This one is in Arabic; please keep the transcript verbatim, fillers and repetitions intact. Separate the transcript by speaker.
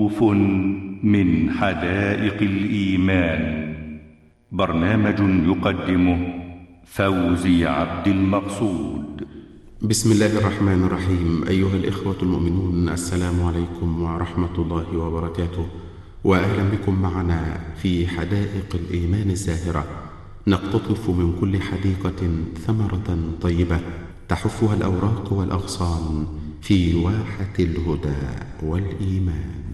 Speaker 1: ضيوف من حدائق الإيمان. برنامج يقدمه فوزي عبد المقصود.
Speaker 2: بسم الله الرحمن الرحيم. أيها الإخوة المؤمنون، السلام عليكم ورحمة الله وبركاته، وأهلا بكم معنا في حدائق الإيمان الزاهرة. نقتطف من كل حديقة ثمرة طيبة تحفها الأوراق والأغصان في واحة الهدى والإيمان.